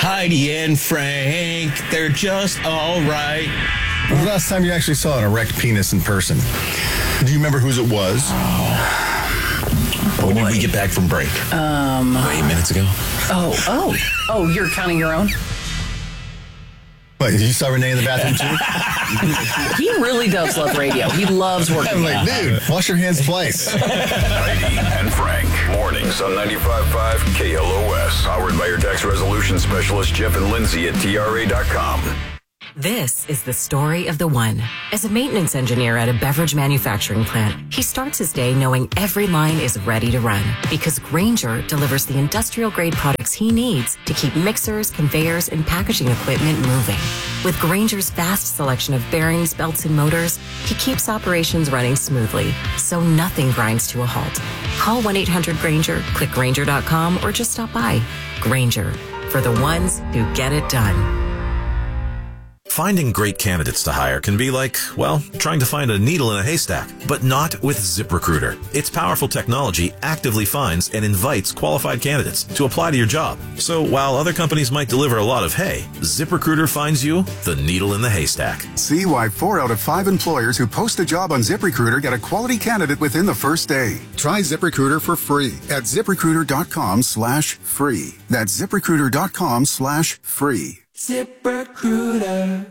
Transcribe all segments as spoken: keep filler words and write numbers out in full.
Heidi and Frank, they're just all right. When was the last time you actually saw an erect penis in person? Do you remember whose it was? Oh, when did we get back from break? Um, Eight minutes ago. Oh, oh, oh, you're counting your own? Wait, you saw Renee in the bathroom too? He really does love radio. He loves working. I'm like, dude, wash your hands twice. Heidi and Frank, mornings on ninety-five point five K L O S. Powered by your tax resolution specialist, Jeff and Lindsay at T R A dot com. This is the story of the one. As a maintenance engineer at a beverage manufacturing plant, he starts his day knowing every line is ready to run because Grainger delivers the industrial-grade products he needs to keep mixers, conveyors, and packaging equipment moving. With Grainger's vast selection of bearings, belts, and motors, he keeps operations running smoothly, so nothing grinds to a halt. Call one eight hundred Grainger, click Grainger dot com, or just stop by. Grainger, for the ones who get it done. Finding great candidates to hire can be like, well, trying to find a needle in a haystack, but not with ZipRecruiter. Its powerful technology actively finds and invites qualified candidates to apply to your job. So while other companies might deliver a lot of hay, ZipRecruiter finds you the needle in the haystack. See why four out of five employers who post a job on ZipRecruiter get a quality candidate within the first day. Try ZipRecruiter for free at ZipRecruiter dot com slash free. That's ZipRecruiter dot com slash free. ZipRecruiter.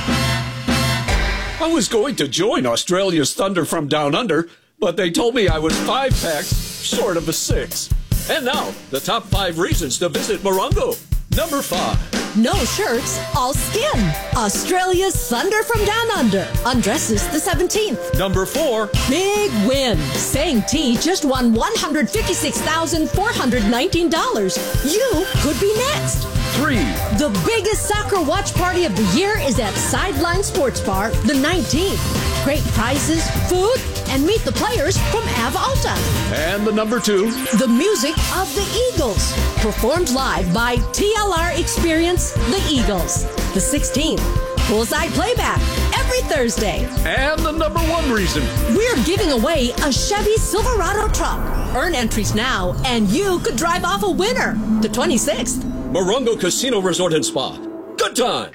I was going to join Australia's Thunder from Down Under, but they told me I was five packs short of a six. And now, the top five reasons to visit Morongo. Number five. No shirts, all skin. Australia's Thunder from Down Under. Undresses the seventeenth. Number four. Big win. Sang T just won one hundred fifty-six thousand four hundred nineteen dollars. You could be next. Three. The biggest soccer watch party of the year is at Sideline Sports Bar, the nineteenth. Great prizes, food, and meet the players from Av Alta. And the number two. The music of the Eagles. Performed live by T L R Experience, the Eagles. The sixteenth. Poolside playback every Thursday. And the number one reason. We're giving away a Chevy Silverado truck. Earn entries now, and you could drive off a winner. The twenty-sixth. Morongo Casino Resort and Spa. Good time.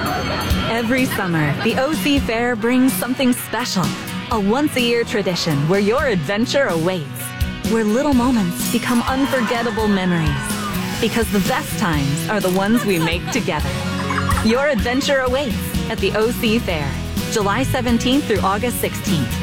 Every summer, the O C Fair brings something special. A once-a-year tradition where your adventure awaits. Where little moments become unforgettable memories. Because the best times are the ones we make together. Your adventure awaits at the O C Fair, July seventeenth through August sixteenth.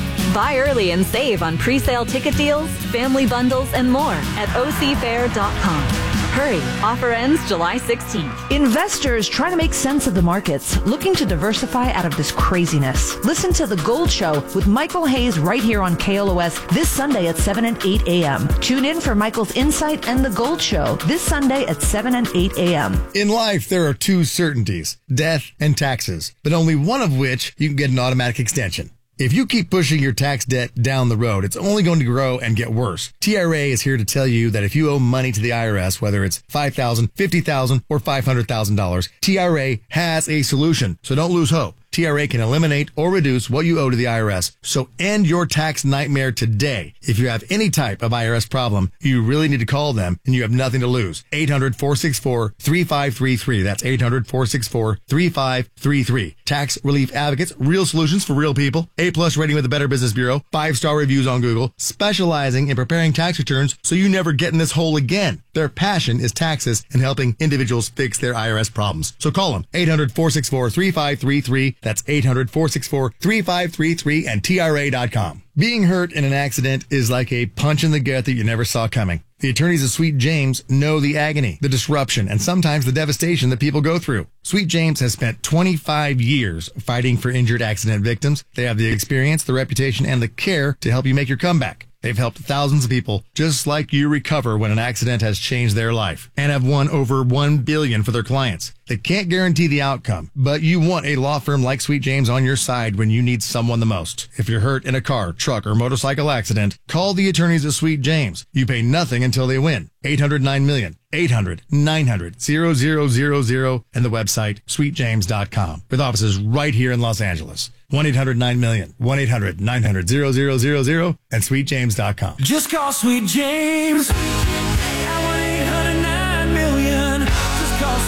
Buy early and save on pre-sale ticket deals, family bundles, and more at O C fair dot com. Hurry, offer ends July sixteenth. Investors trying to make sense of the markets, looking to diversify out of this craziness. Listen to The Gold Show with Michael Hayes right here on K L O S this Sunday at seven and eight a.m. Tune in for Michael's Insight and The Gold Show this Sunday at seven and eight a.m. In life, there are two certainties, death and taxes, but only one of which you can get an automatic extension. If you keep pushing your tax debt down the road, it's only going to grow and get worse. T R A is here to tell you that if you owe money to the I R S, whether it's five thousand dollars, fifty thousand dollars, or five hundred thousand dollars, T R A has a solution. So don't lose hope. T R A can eliminate or reduce what you owe to the I R S. So end your tax nightmare today. If you have any type of I R S problem, you really need to call them and you have nothing to lose. eight hundred, four six four, three five three three. That's eight hundred, four six four, three five three three. Tax Relief Advocates, real solutions for real people. A-plus rating with the Better Business Bureau. Five-star reviews on Google. Specializing in preparing tax returns so you never get in this hole again. Their passion is taxes and helping individuals fix their I R S problems. So call them. eight hundred, four six four, three five three three. That's eight hundred, four six four, three five three three and T R A dot com. Being hurt in an accident is like a punch in the gut that you never saw coming. The attorneys of Sweet James know the agony, the disruption, and sometimes the devastation that people go through. Sweet James has spent twenty-five years fighting for injured accident victims. They have the experience, the reputation, and the care to help you make your comeback. They've helped thousands of people just like you recover when an accident has changed their life and have won over one billion dollars for their clients. They can't guarantee the outcome, but you want a law firm like Sweet James on your side when you need someone the most. If you're hurt in a car, truck, or motorcycle accident, call the attorneys at Sweet James. You pay nothing until they win. eight hundred nine million, eight hundred nine hundred, zero zero zero zero, and the website sweet james dot com with offices right here in Los Angeles. one eight hundred nine million, one eight hundred nine hundred, zero zero zero zero, and sweet james dot com. Just call Sweet James at one eight hundred nine million. Just call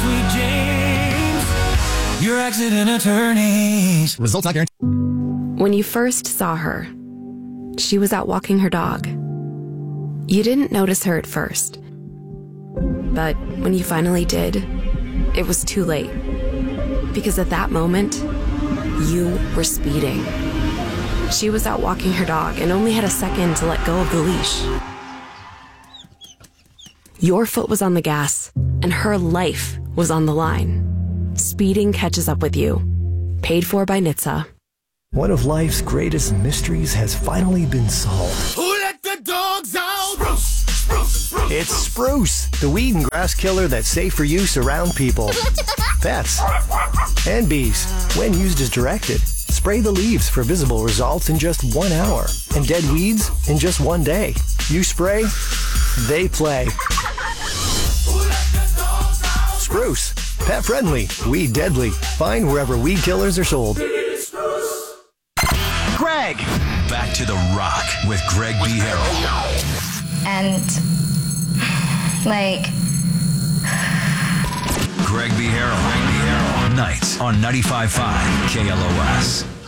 your accident attorneys. Results not guaranteed. When you first saw her, she was out walking her dog. You didn't notice her at first. But when you finally did, it was too late. Because at that moment, you were speeding. She was out walking her dog and only had a second to let go of the leash. Your foot was on the gas, and her life was on the line. Speeding catches up with you. Paid for by N H T S A. One of life's greatest mysteries has finally been solved. Who let the dogs out? Spruce, spruce, spruce. It's Spruce, the weed and grass killer that's safe for use around people, pets, and bees. When used as directed, spray the leaves for visible results in just one hour, and dead weeds in just one day. You spray, they play. Spruce, pet friendly, weed deadly. Find wherever weed killers are sold. Greg! Back to the Rock with Greg B. Harrell. And, like... Greg B. Harrell. Greg B. Harrell. Nights on ninety-five point five K L O S.